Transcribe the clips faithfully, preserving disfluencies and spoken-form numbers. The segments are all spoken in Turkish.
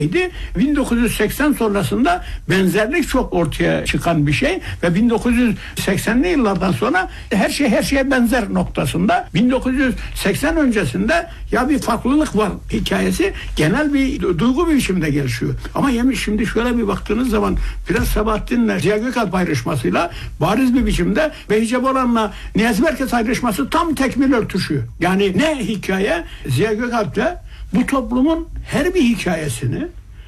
bin dokuz yüz seksen sonrasında benzerlik çok ortaya çıkan bir şey ve bin dokuz yüz seksenli yıllardan sonra her şey her şeye benzer noktasında, bin dokuz yüz seksen öncesinde ya bir farklılık var hikayesi genel bir duygu bir biçimde gelişiyor. Ama yemiş şimdi şöyle bir baktığınız zaman Prens Sabahattin'le Ziya Gökalp ayrışmasıyla bariz bir biçimde Behçet Boran'la Niyazi Berkes ayrışması tam tekmil örtüşüyor. Yani ne hikaye? Ziya Gökalp'le bu toplumun her bir hikayesini,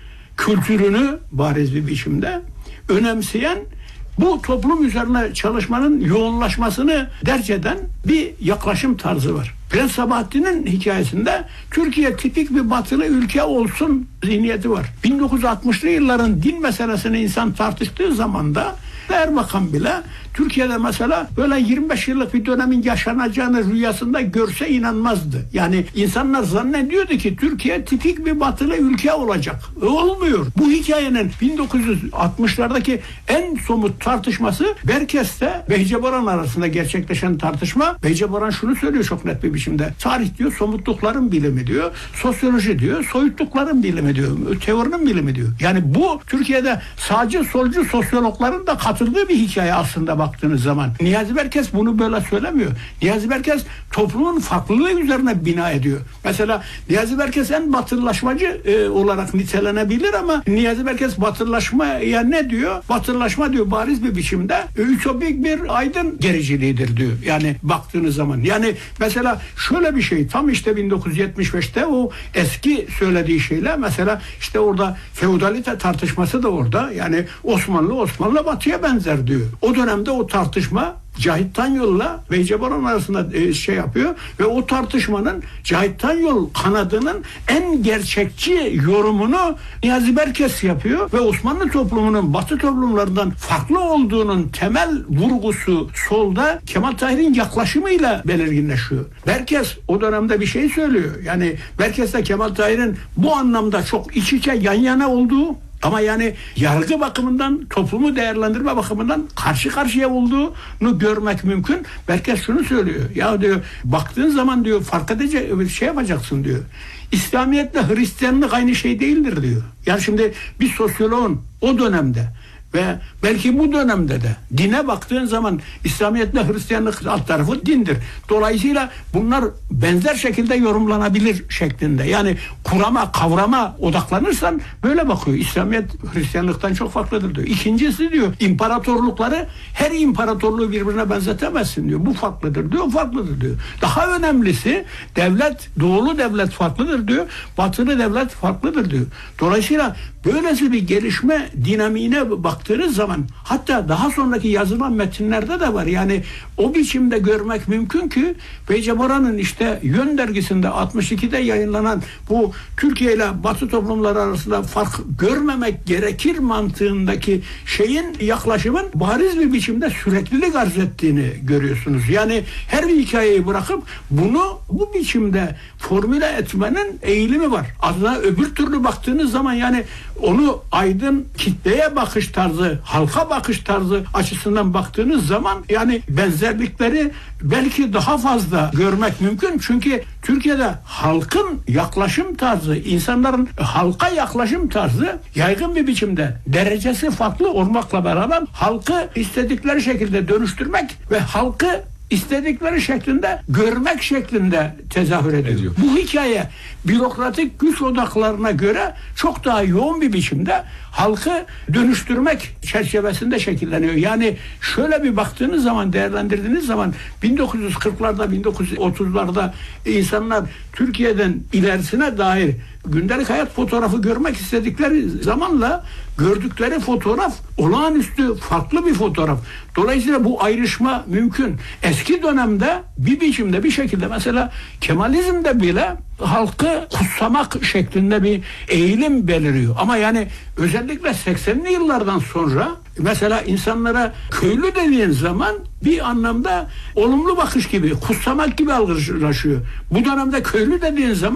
kültürünü bariz bir biçimde önemseyen, bu toplum üzerine çalışmanın yoğunlaşmasını derc eden bir yaklaşım tarzı var. Prens Sabahattin'in hikayesinde Türkiye tipik bir batılı ülke olsun zihniyeti var. bin dokuz yüz altmışlı yılların din meselesini insan tartıştığı zaman da Erbakan bile Türkiye'de mesela böyle yirmi beş yıllık bir dönemin yaşanacağını rüyasında görse inanmazdı. Yani insanlar zannediyordu ki Türkiye tipik bir batılı ülke olacak. Olmuyor. Bu hikayenin bin dokuz yüz altmışlardaki en somut tartışması Berkes'te Behçet Boran arasında gerçekleşen tartışma. Behçet Boran şunu söylüyor çok net bir biçimde. Tarih diyor somutlukların bilimi diyor. Sosyoloji diyor soyutlukların bilimi diyor. Teorinin bilimi diyor. Yani bu Türkiye'de sağcı solcu sosyologların da katıldığı bir hikaye aslında baktığınız zaman. Niyazi Berkes bunu böyle söylemiyor. Niyazi Berkes toplumun farklılığı üzerine bina ediyor. Mesela Niyazi Berkes en batılılaşmacı e, olarak nitelenebilir ama Niyazi Berkes batılılaşmaya ne diyor? Batılılaşma diyor bariz bir biçimde ütopik bir aydın gericiliğidir diyor. Yani baktığınız zaman. Yani mesela şöyle bir şey tam işte bin dokuz yüz yetmiş beşte o eski söylediği şeyle mesela işte orada feodalite tartışması da orada. Yani Osmanlı Osmanlı batıya benzer diyor. O dönemde o tartışma Cahit Tanyol'la Behçet Boran arasında e, şey yapıyor ve o tartışmanın Cahit Tanyol kanadının en gerçekçi yorumunu Niyazi Berkes yapıyor ve Osmanlı toplumunun Batı toplumlarından farklı olduğunun temel vurgusu solda Kemal Tahir'in yaklaşımıyla belirginleşiyor. Berkes o dönemde bir şey söylüyor. Yani Berkes'le Kemal Tahir'in bu anlamda çok iç içe yan yana olduğu ama yani yargı bakımından, toplumu değerlendirme bakımından karşı karşıya olduğunu görmek mümkün. Berkes şunu söylüyor. Ya diyor baktığın zaman diyor fark edecek şey yapacaksın diyor. İslamiyetle Hristiyanlık aynı şey değildir diyor. Yani şimdi bir sosyoloğun o dönemde ve belki bu dönemde de dine baktığın zaman İslamiyetle Hristiyanlık alt tarafı dindir. Dolayısıyla bunlar benzer şekilde yorumlanabilir şeklinde. Yani kurama, kavrama odaklanırsan böyle bakıyor. İslamiyet Hristiyanlıktan çok farklıdır diyor. İkincisi diyor imparatorlukları her imparatorluğu birbirine benzetemezsin diyor. Bu farklıdır diyor, farklıdır diyor. Daha önemlisi devlet, doğulu devlet farklıdır diyor. Batılı devlet farklıdır diyor. Dolayısıyla böylesi bir gelişme dinamiğine baktığınız zaman hatta daha sonraki yazılan metinlerde de var. Yani o biçimde görmek mümkün ki Behçet Boran'ın işte Yön dergisinde altmış ikide yayınlanan bu Türkiye ile Batı toplumları arasında fark görmemek gerekir mantığındaki şeyin yaklaşımın bariz bir biçimde süreklilik arz ettiğini görüyorsunuz. Yani her bir hikayeyi bırakıp bunu bu biçimde formüle etmenin eğilimi var. Aslında öbür türlü baktığınız zaman yani onu aydın kitleye bakış tarzı, halka bakış tarzı açısından baktığınız zaman yani benzerlikleri belki daha fazla görmek mümkün. Çünkü Türkiye'de halkın yaklaşım tarzı, insanların halka yaklaşım tarzı yaygın bir biçimde derecesi farklı olmakla beraber halkı istedikleri şekilde dönüştürmek ve halkı istedikleri şeklinde görmek şeklinde tezahür ediyor. ediyor. Bu hikaye bürokratik güç odaklarına göre çok daha yoğun bir biçimde halkı dönüştürmek çerçevesinde şekilleniyor. Yani şöyle bir baktığınız zaman, değerlendirdiğiniz zaman bin dokuz yüz kırklarda, bin dokuz yüz otuzlarda insanlar Türkiye'den ilerisine dair gündelik hayat fotoğrafı görmek istedikleri zamanla gördükleri fotoğraf olağanüstü farklı bir fotoğraf. Dolayısıyla bu ayrışma mümkün. Eski dönemde bir biçimde bir şekilde mesela Kemalizm'de bile halkı kutsamak şeklinde bir eğilim beliriyor. Ama yani özellikle seksenli yıllardan sonra mesela insanlara köylü dediğin zaman bir anlamda olumlu bakış gibi, kutsamak gibi algılaşıyor. Bu dönemde köylü dediğin zaman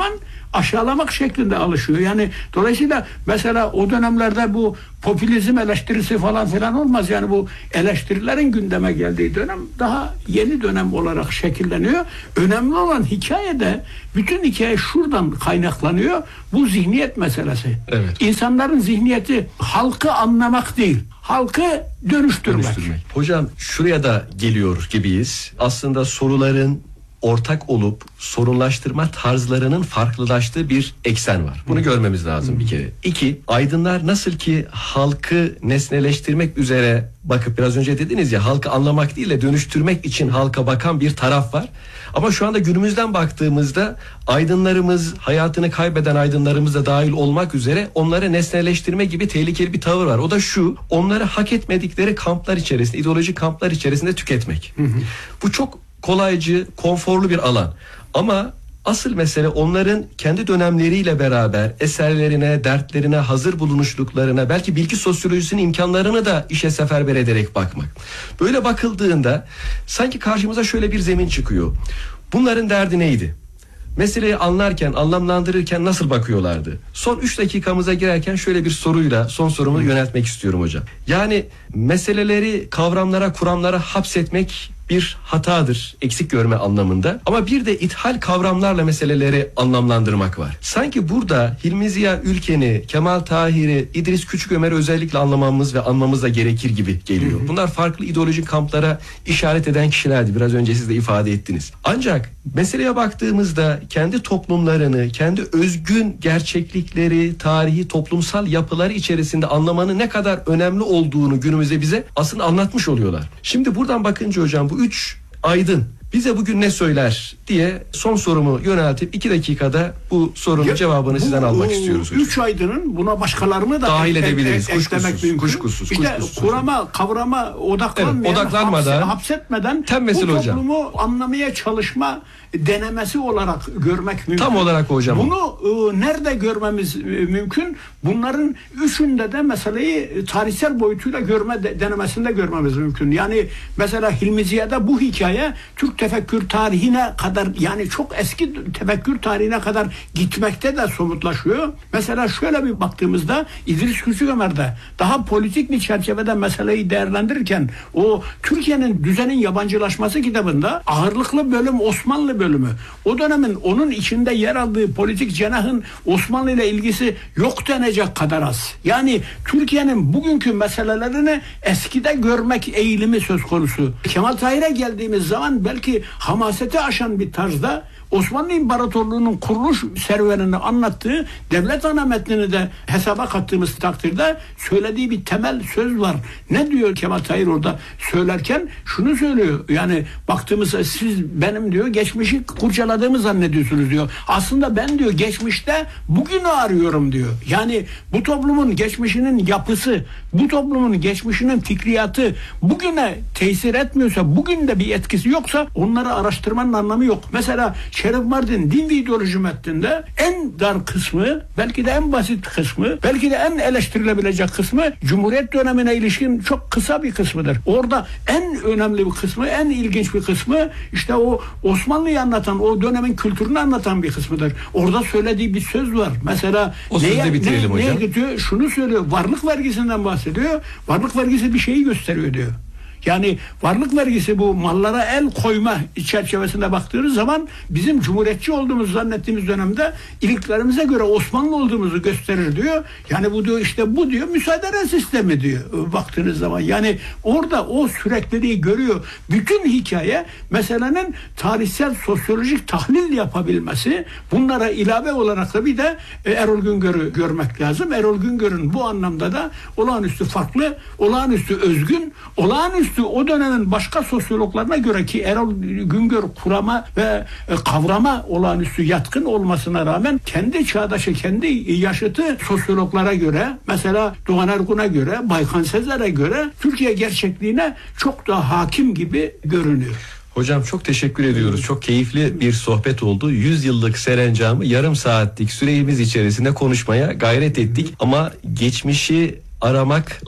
aşağılamak şeklinde alışıyor. Yani dolayısıyla mesela o dönemlerde bu popülizm eleştirisi falan filan olmaz. Yani bu eleştirilerin gündeme geldiği dönem daha yeni dönem olarak şekilleniyor. Önemli olan hikayede, bütün hikaye şuradan kaynaklanıyor. Bu zihniyet meselesi. Evet. İnsanların zihniyeti halkı anlamak değil, halkı dönüştürmek. dönüştürmek. Hocam şuraya da geliyor gibiyiz. Aslında soruların ortak olup sorunlaştırma tarzlarının farklılaştığı bir eksen var. Bunu görmemiz lazım bir kere. İki, aydınlar nasıl ki halkı nesneleştirmek üzere bakıp, biraz önce dediniz ya, halkı anlamak değil de dönüştürmek için halka bakan bir taraf var. Ama şu anda günümüzden baktığımızda aydınlarımız, hayatını kaybeden aydınlarımız da dahil olmak üzere onları nesneleştirme gibi tehlikeli bir tavır var. O da şu: onları hak etmedikleri kamplar içerisinde, ideolojik kamplar içerisinde tüketmek. Hı hı. Bu çok kolaycı, konforlu bir alan. Ama asıl mesele onların kendi dönemleriyle beraber eserlerine, dertlerine, hazır bulunuşluklarına, belki bilgi sosyolojisinin imkanlarını da işe seferber ederek bakmak. Böyle bakıldığında sanki karşımıza şöyle bir zemin çıkıyor. Bunların derdi neydi? Meseleyi anlarken, anlamlandırırken nasıl bakıyorlardı? Son üç dakikamıza girerken şöyle bir soruyla son sorumu yöneltmek istiyorum hocam. Yani meseleleri kavramlara, kuramlara hapsetmek bir hatadır, eksik görme anlamında. Ama bir de ithal kavramlarla meseleleri anlamlandırmak var. Sanki burada Hilmi Ziya Ülken'i, Kemal Tahir'i, İdris Küçükömer'i özellikle anlamamız ve anmamız da gerekir gibi geliyor. Bunlar farklı ideolojik kamplara işaret eden kişilerdi. Biraz önce siz de ifade ettiniz. Ancak meseleye baktığımızda kendi toplumlarını, kendi özgün gerçeklikleri, tarihi, toplumsal yapıları içerisinde anlamanın ne kadar önemli olduğunu günümüzde bize aslında anlatmış oluyorlar. Şimdi buradan bakınca hocam, bu üç aydın bize bugün ne söyler diye son sorumu yöneltip iki dakikada bu sorunun ya, cevabını bu, sizden almak istiyoruz hocam. Üç aydının buna başkalarını da dahil edebiliriz. E, kuşkusuz, eklemek kuşkusuz, İşte kuşkusuz. kurama, kavrama odaklanmayan, evet, odaklanmadan, hapsetmeden bu toplumu hocam. anlamaya çalışma denemesi olarak görmek mümkün. Tam olarak hocam. Bunu e, nerede görmemiz e, mümkün? Bunların üçünde de meseleyi tarihsel boyutuyla görme de, denemesinde görmemiz mümkün. Yani mesela Hilmi Ziya'da bu hikaye Türk tefekkür tarihine kadar, yani çok eski tefekkür tarihine kadar gitmekte de somutlaşıyor. Mesela şöyle bir baktığımızda İdris Küçükömer'de daha politik bir çerçevede meseleyi değerlendirirken o Türkiye'nin düzenin yabancılaşması kitabında ağırlıklı bölüm Osmanlı bölümü. O dönemin onun içinde yer aldığı politik cenahın Osmanlı ile ilgisi yok denecek kadar az. Yani Türkiye'nin bugünkü meselelerini eskide görmek eğilimi söz konusu. Kemal Tahir'e geldiğimiz zaman belki hamaseti aşan bir tarzda Osmanlı İmparatorluğu'nun kuruluş serüvenini anlattığı devlet ana metnini de hesaba kattığımız takdirde söylediği bir temel söz var. Ne diyor Kemal Tahir orada söylerken? Şunu söylüyor. Yani baktığımızda siz benim diyor geçmişi kurcaladığımı zannediyorsunuz diyor. Aslında ben diyor geçmişte bugünü arıyorum diyor. Yani bu toplumun geçmişinin yapısı, bu toplumun geçmişinin fikriyatı bugüne tesir etmiyorsa, bugün de bir etkisi yoksa onları araştırmanın anlamı yok. Mesela Şeref Mardin din ve ideoloji metninde en dar kısmı, belki de en basit kısmı, belki de en eleştirilebilecek kısmı Cumhuriyet dönemine ilişkin çok kısa bir kısmıdır. Orada en önemli bir kısmı, en ilginç bir kısmı işte o Osmanlı'yı anlatan, o dönemin kültürünü anlatan bir kısmıdır. Orada söylediği bir söz var. Mesela o neye, bitirelim ne, hocam. Neye gidiyor? Şunu söylüyor. Varlık vergisinden bahsediyor. Varlık vergisi bir şeyi gösteriyor diyor. Yani varlık vergisi bu mallara el koyma çerçevesinde baktığınız zaman bizim cumhuriyetçi olduğumuzu zannettiğimiz dönemde iliklerimize göre Osmanlı olduğumuzu gösterir diyor. Yani bu diyor işte bu diyor müsaade sistemi diyor baktığınız zaman. Yani orada o sürekliliği görüyor. Bütün hikaye meselenin tarihsel sosyolojik tahlil yapabilmesi. Bunlara ilave olarak da bir de Erol Güngör'ü görmek lazım. Erol Güngör'ün bu anlamda da olağanüstü farklı, olağanüstü özgün, olağanüstü o dönemin başka sosyologlarına göre ki Erol Güngör kurama ve kavrama olağanüstü yatkın olmasına rağmen kendi çağdaşı, kendi yaşıtı sosyologlara göre, mesela Doğan Ergun'a göre, Baykan Sezer'e göre Türkiye gerçekliğine çok daha hakim gibi görünüyor. Hocam çok teşekkür ediyoruz. Çok keyifli bir sohbet oldu. yüz yıllık serencamı yarım saatlik süremiz içerisinde konuşmaya gayret ettik. Ama geçmişi aramakla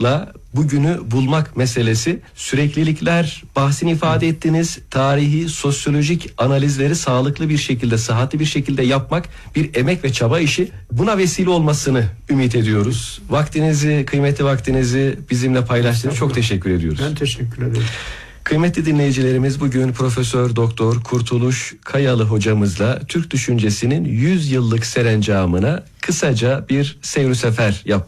bugünü bulmak meselesi. Süreklilikler bahsini ifade ettiniz. Tarihi, sosyolojik analizleri sağlıklı bir şekilde, sıhhatli bir şekilde yapmak bir emek ve çaba işi. Buna vesile olmasını ümit ediyoruz. Vaktinizi, kıymetli vaktinizi bizimle paylaştığınız çok teşekkür ediyoruz. Ben teşekkür ederim. Kıymetli dinleyicilerimiz, bugün Profesör Doktor Kurtuluş Kayalı hocamızla Türk düşüncesinin yüz yıllık serencamına kısaca bir seyir sefer yaptık.